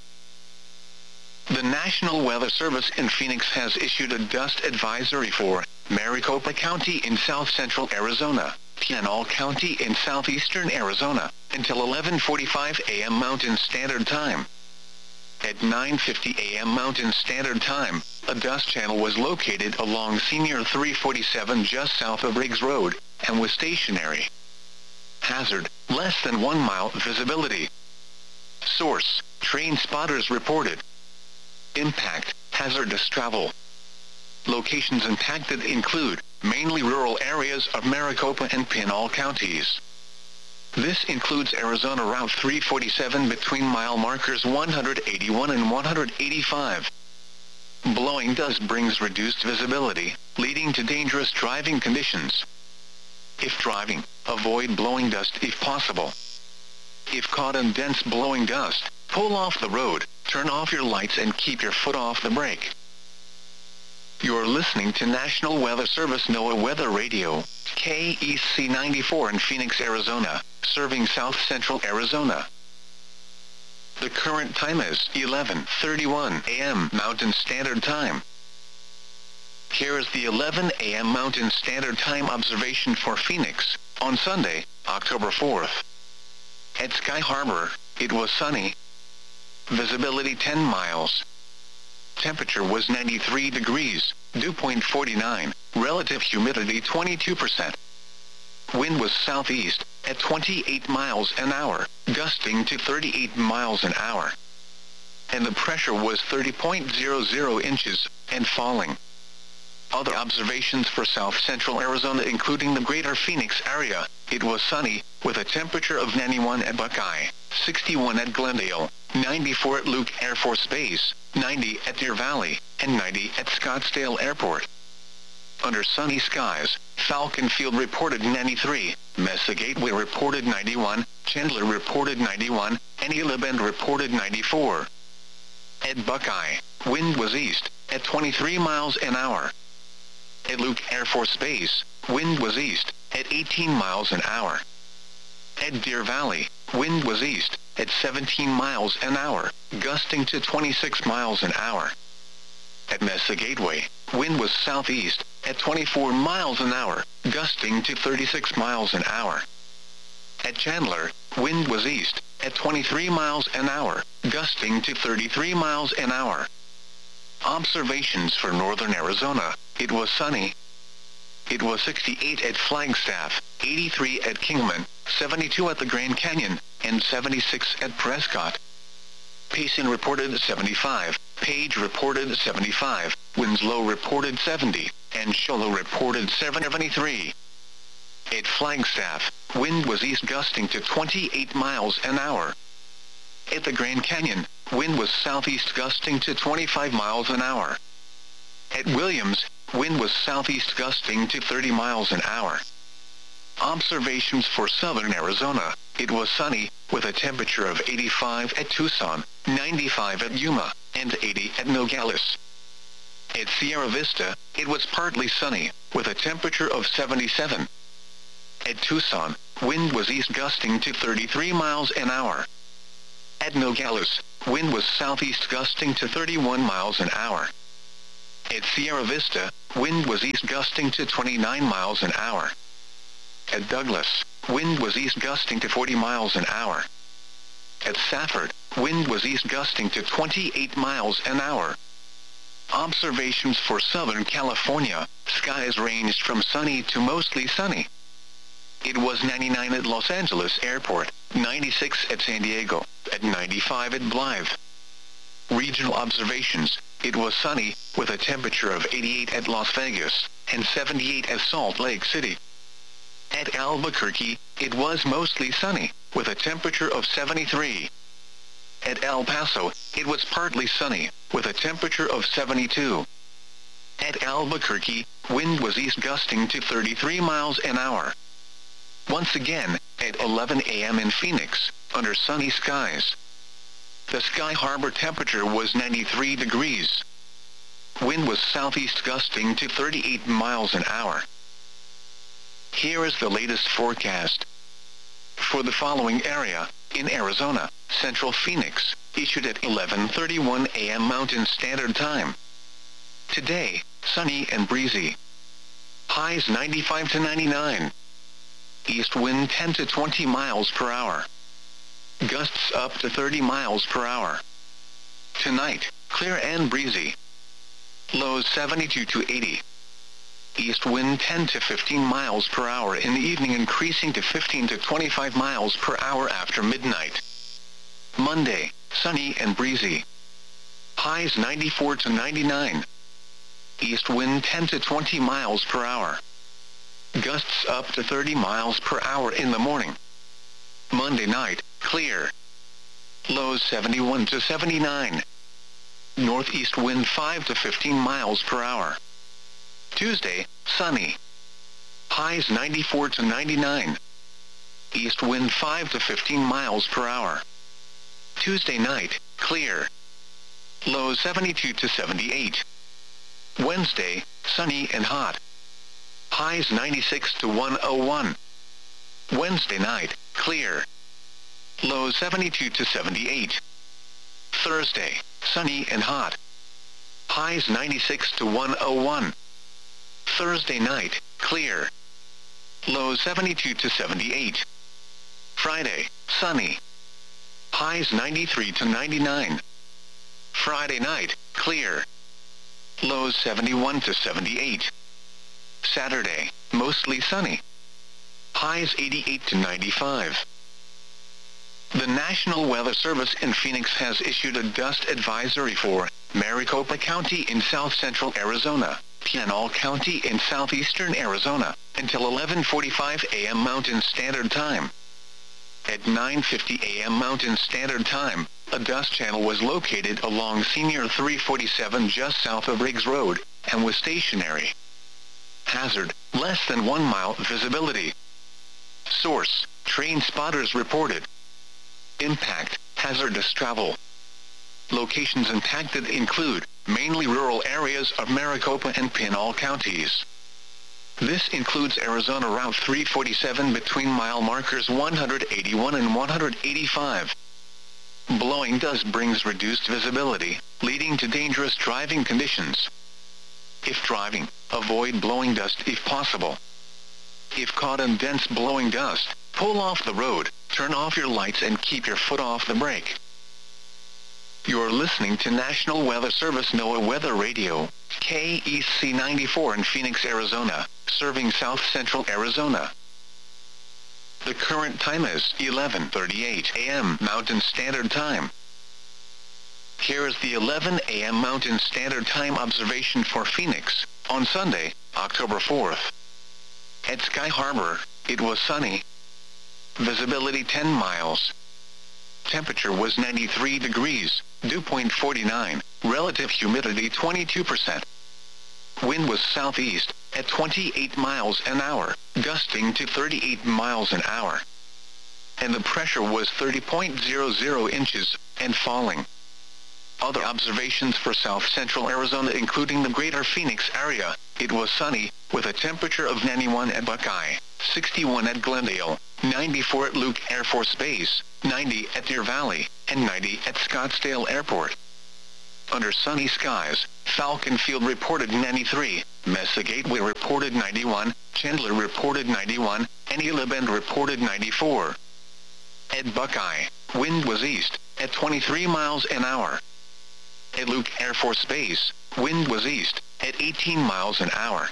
The National Weather Service in Phoenix has issued a dust advisory for Maricopa County in south-central Arizona, Pinal County in southeastern Arizona, until eleven forty-five a m Mountain Standard Time. At nine fifty a m Mountain Standard Time, a dust channel was located along Senior three forty-seven just south of Riggs Road, and was stationary. Hazard, less than one mile visibility. Source, train spotters reported. Impact, hazardous travel. Locations impacted include, mainly rural areas of Maricopa and Pinal counties. This includes Arizona Route three forty-seven between mile markers one eighty-one and one eighty-five. Blowing dust brings reduced visibility, leading to dangerous driving conditions. If driving, avoid blowing dust if possible. If caught in dense blowing dust, pull off the road, turn off your lights and keep your foot off the brake. You're listening to National Weather Service NOAA Weather Radio, K E C ninety-four in Phoenix, Arizona, serving south-central Arizona. The current time is eleven thirty-one a m Mountain Standard Time. Here is the eleven a m Mountain Standard Time observation for Phoenix, on Sunday, October fourth. At Sky Harbor, it was sunny. Visibility ten miles. Temperature was ninety-three degrees, dew point forty-nine, relative humidity twenty-two percent. Wind was southeast, at twenty-eight miles an hour, gusting to thirty-eight miles an hour. And the pressure was thirty point zero zero inches, and falling. Other observations for south-central Arizona including the greater Phoenix area, it was sunny, with a temperature of ninety-one at Buckeye, sixty-one at Glendale, ninety-four at Luke Air Force Base, ninety at Deer Valley, and ninety at Scottsdale Airport. Under sunny skies, Falcon Field reported ninety-three, Mesa Gateway reported ninety-one, Chandler reported ninety-one, and Gila Bend reported ninety-four. At Buckeye, wind was east, at twenty-three miles an hour. At Luke Air Force Base, wind was east, at eighteen miles an hour. At Deer Valley, wind was east, at seventeen miles an hour, gusting to twenty-six miles an hour. At Mesa Gateway, wind was southeast, at twenty-four miles an hour, gusting to thirty-six miles an hour. At Chandler, wind was east, at twenty-three miles an hour, gusting to thirty-three miles an hour. Observations for northern Arizona, it was sunny. It was sixty-eight at Flagstaff, eighty-three at Kingman, seventy-two at the Grand Canyon, and seventy-six at Prescott. Payson reported seventy-five, Page reported seventy-five, Winslow reported seventy, and Sholo reported seventy-three. At Flagstaff, wind was east gusting to twenty-eight miles an hour. At the Grand Canyon, wind was southeast gusting to twenty-five miles an hour. At Williams, wind was southeast gusting to thirty miles an hour. Observations for southern Arizona, it was sunny, with a temperature of eighty-five at Tucson, ninety-five at Yuma, and eighty at Nogales. At Sierra Vista, it was partly sunny, with a temperature of seventy-seven. At Tucson, wind was east gusting to thirty-three miles an hour. At Nogales, wind was southeast gusting to thirty-one miles an hour. At Sierra Vista, wind was east gusting to twenty-nine miles an hour. At Douglas, wind was east gusting to forty miles an hour. At Safford, wind was east gusting to twenty-eight miles an hour. Observations for Southern California, skies ranged from sunny to mostly sunny. It was ninety-nine at Los Angeles Airport, ninety-six at San Diego, at ninety-five at Blythe. Regional observations, it was sunny, with a temperature of eighty-eight at Las Vegas, and seventy-eight at Salt Lake City. At Albuquerque, it was mostly sunny, with a temperature of seventy-three. At El Paso, it was partly sunny, with a temperature of seventy-two. At Albuquerque, wind was east gusting to thirty-three miles an hour. Once again, at eleven a m in Phoenix, under sunny skies. The Sky Harbor temperature was ninety-three degrees. Wind was southeast gusting to thirty-eight miles an hour. Here is the latest forecast. For the following area, in Arizona, Central Phoenix, issued at eleven thirty-one a m Mountain Standard Time. Today, sunny and breezy. Highs ninety-five to ninety-nine. East wind ten to twenty miles per hour. Gusts up to thirty miles per hour. Tonight, clear and breezy. Lows seventy-two to eighty. East wind ten to fifteen miles per hour in the evening, increasing to fifteen to twenty-five miles per hour after midnight. Monday, sunny and breezy. Highs ninety-four to ninety-nine. East wind ten to twenty miles per hour. Gusts up to thirty miles per hour in the morning. Monday night, clear. Lows seventy-one to seventy-nine. Northeast wind five to fifteen miles per hour. Tuesday, sunny. Highs ninety-four to ninety-nine. East wind five to fifteen miles per hour. Tuesday night, clear. Lows seventy-two to seventy-eight. Wednesday, sunny and hot. Highs ninety-six to one oh one. Wednesday night, clear. Lows seventy-two to seventy-eight. Thursday, sunny and hot. Highs ninety-six to one oh one. Thursday night, clear. Lows seventy-two to seventy-eight. Friday, sunny. Highs ninety-three to ninety-nine. Friday night, clear. Lows seventy-one to seventy-eight. Saturday, mostly sunny. Highs eighty-eight to ninety-five. The National Weather Service in Phoenix has issued a dust advisory for Maricopa County in south-central Arizona, Pinal County in southeastern Arizona, until eleven forty-five a m Mountain Standard Time. At nine fifty a m Mountain Standard Time, a dust channel was located along Senior three forty-seven just south of Riggs Road, and was stationary. Hazard, less than one mile visibility. Source, train spotters reported. Impact, hazardous travel. Locations impacted include mainly rural areas of Maricopa and Pinal counties. This includes Arizona Route three forty-seven between mile markers one eighty-one and one eighty-five. Blowing dust brings reduced visibility, leading to dangerous driving conditions. If driving, avoid blowing dust if possible. If caught in dense blowing dust, pull off the road, turn off your lights and keep your foot off the brake. You're listening to National Weather Service NOAA Weather Radio, K E C ninety-four in Phoenix, Arizona, serving south-central Arizona. The current time is eleven thirty-eight a m Mountain Standard Time. Here is the eleven a m Mountain Standard Time observation for Phoenix, on Sunday, October fourth. At Sky Harbor, it was sunny. Visibility ten miles. Temperature was ninety-three degrees, dew point forty-nine, relative humidity twenty-two percent. Wind was southeast, at twenty-eight miles an hour, gusting to thirty-eight miles an hour. And the pressure was thirty point zero zero inches, and falling. Other observations for south-central Arizona including the greater Phoenix area. It was sunny, with a temperature of ninety-one at Buckeye, sixty-one at Glendale, ninety-four at Luke Air Force Base, ninety at Deer Valley, and ninety at Scottsdale Airport. Under sunny skies, Falcon Field reported ninety-three, Mesa Gateway reported ninety-one, Chandler reported ninety-one, and Gila Bend reported ninety-four. At Buckeye, wind was east, at twenty-three miles an hour. At Luke Air Force Base, wind was east, at eighteen miles an hour.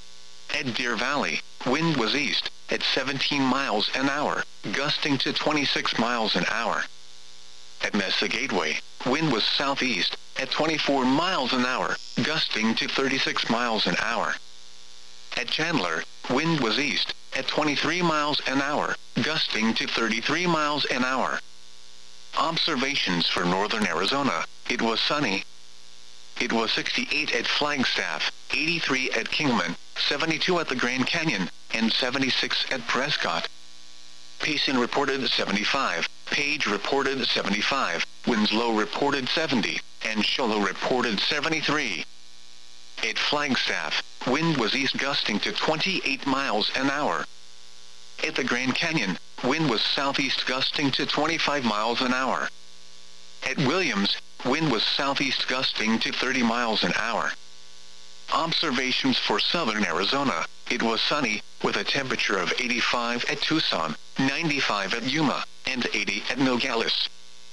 At Deer Valley, wind was east, at seventeen miles an hour, gusting to twenty-six miles an hour. At Mesa Gateway, wind was southeast, at twenty-four miles an hour, gusting to thirty-six miles an hour. At Chandler, wind was east, at twenty-three miles an hour, gusting to thirty-three miles an hour. Observations for northern Arizona. It was sunny. It was sixty-eight at Flagstaff, eighty-three at Kingman, seventy-two at the Grand Canyon, and seventy-six at Prescott. Payson reported seventy-five, Page reported seventy-five, Winslow reported seventy, and Show Low reported seventy-three. At Flagstaff, wind was east gusting to twenty-eight miles an hour. At the Grand Canyon, wind was southeast gusting to twenty-five miles an hour. At Williams, wind was southeast gusting to thirty miles an hour. Observations for southern Arizona. It was sunny, with a temperature of eighty-five at Tucson, ninety-five at Yuma, and eighty at Nogales.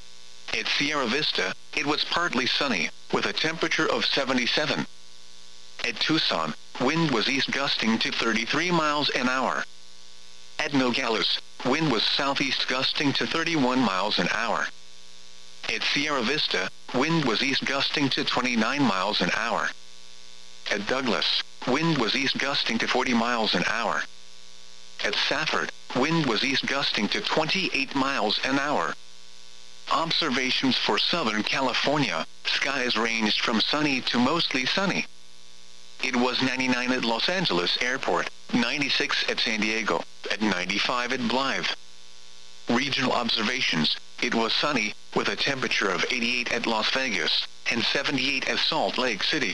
At Sierra Vista, it was partly sunny, with a temperature of seventy-seven. At Tucson, wind was east gusting to thirty-three miles an hour. At Nogales, wind was southeast gusting to thirty-one miles an hour. At Sierra Vista, wind was east gusting to twenty-nine miles an hour. At Douglas, wind was east gusting to forty miles an hour. At Safford, wind was east gusting to twenty-eight miles an hour. Observations for Southern California. Skies ranged from sunny to mostly sunny. It was ninety-nine at Los Angeles Airport, ninety-six at San Diego, at ninety-five at Blythe. Regional observations. It was sunny, with a temperature of eighty-eight at Las Vegas, and seventy-eight at Salt Lake City.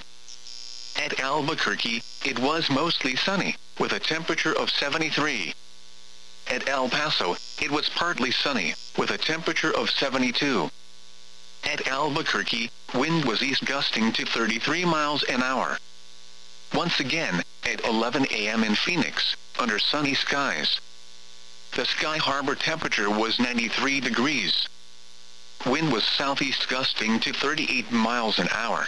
At Albuquerque, it was mostly sunny, with a temperature of seventy-three. At El Paso, it was partly sunny, with a temperature of seventy-two. At Albuquerque, wind was east gusting to thirty-three miles an hour. Once again, at eleven a m in Phoenix, under sunny skies. The Sky Harbor temperature was ninety-three degrees. Wind was southeast gusting to thirty-eight miles an hour.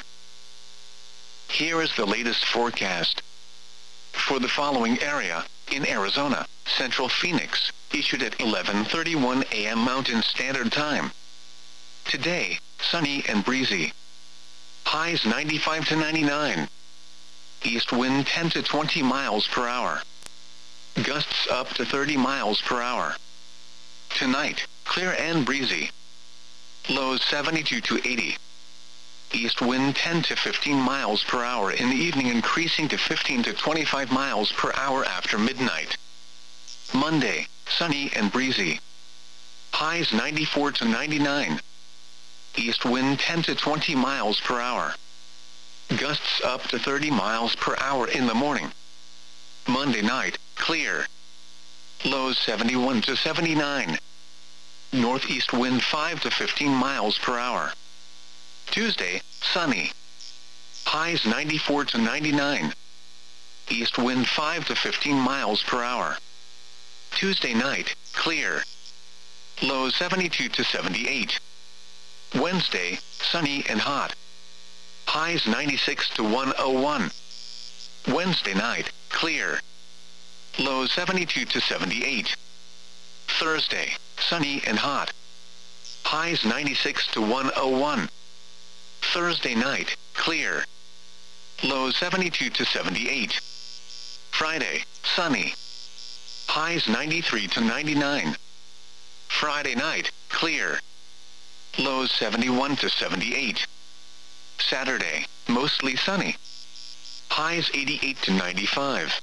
Here is the latest forecast. For the following area, in Arizona, Central Phoenix, issued at eleven thirty-one a m Mountain Standard Time. Today, sunny and breezy. Highs ninety-five to ninety-nine. East wind ten to twenty miles per hour. Gusts up to thirty miles per hour. Tonight, clear and breezy. Lows seventy-two to eighty. East wind ten to fifteen miles per hour in the evening, increasing to fifteen to twenty-five miles per hour after midnight. Monday, sunny and breezy. Highs ninety-four to ninety-nine. East wind ten to twenty miles per hour. Gusts up to thirty miles per hour in the morning. Monday night, clear. Lows seventy-one to seventy-nine. Northeast wind five to fifteen miles per hour. Tuesday, sunny. Highs ninety-four to ninety-nine. East wind five to fifteen miles per hour. Tuesday night, clear. Lows seventy-two to seventy-eight. Wednesday, sunny and hot. Highs ninety-six to one oh one. Wednesday night, clear. Lows seventy-two to seventy-eight. Thursday, sunny and hot. Highs ninety-six to one oh one. Thursday night, clear. Lows seventy-two to seventy-eight. Friday, sunny. Highs ninety-three to ninety-nine. Friday night, clear. Lows seventy-one to seventy-eight. Saturday, mostly sunny. Highs eighty-eight to ninety-five.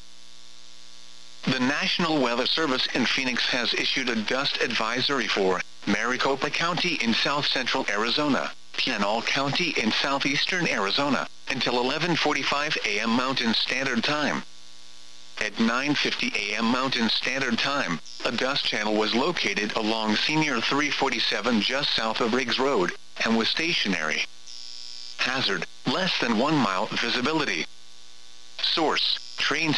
The National Weather Service in Phoenix has issued a dust advisory for Maricopa County in south-central Arizona. Pinal County in southeastern Arizona, until eleven forty-five a m Mountain Standard Time. At nine fifty a m Mountain Standard Time, a dust channel was located along Senior three forty-seven just south of Riggs Road, and was stationary. Hazard, less than one mile visibility. Source, train